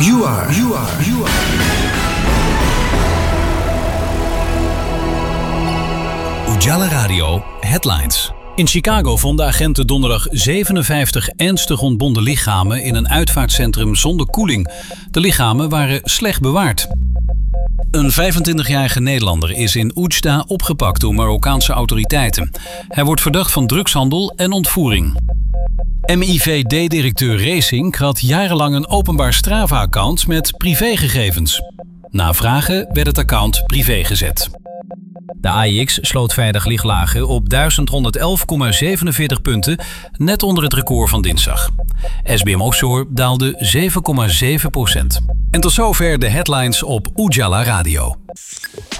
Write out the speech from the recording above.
You are. Ujala Radio Headlines. In Chicago vonden agenten donderdag 57 ernstig ontbonden lichamen in een uitvaartcentrum zonder koeling. De lichamen waren slecht bewaard. Een 25-jarige Nederlander is in Oujda opgepakt door Marokkaanse autoriteiten. Hij wordt verdacht van drugshandel en ontvoering. MIVD-directeur Racing had jarenlang een openbaar Strava-account met privégegevens. Na vragen werd het account privé gezet. De AEX sloot vrijdag lichtlager op 1111,47 punten, net onder het record van dinsdag. SBM Offshore daalde 7,7%. En tot zover de headlines op Ujala Radio.